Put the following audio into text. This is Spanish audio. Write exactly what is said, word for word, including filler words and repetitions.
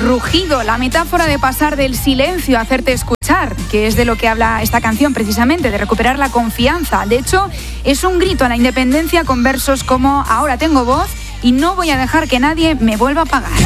rugido, la metáfora de pasar del silencio a hacerte escuchar, que es de lo que habla esta canción precisamente, de recuperar la confianza. De hecho, es un grito a la independencia con versos como: ahora tengo voz y no voy a dejar que nadie me vuelva a apagar.